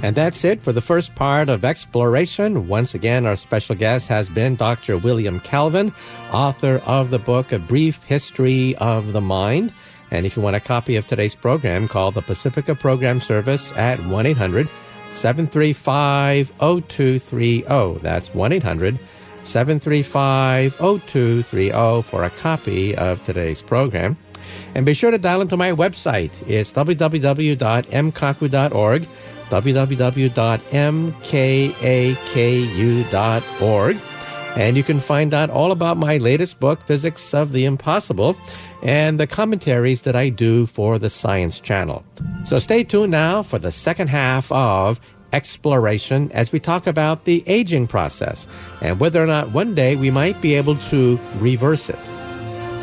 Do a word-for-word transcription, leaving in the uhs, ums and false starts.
And that's it for the first part of Exploration. Once again, our special guest has been Doctor William Calvin, author of the book A Brief History of the Mind. And if you want a copy of today's program, call the Pacifica Program Service at one eight hundred seven three five oh two three oh. That's one eight hundred seven three five oh two three oh for a copy of today's program. And be sure to dial into my website. It's w w w dot m kaku dot org, w w w dot m kaku dot org. And you can find out all about my latest book, Physics of the Impossible, and the commentaries that I do for the Science Channel. So stay tuned now for the second half of Exploration as we talk about the aging process and whether or not one day we might be able to reverse it.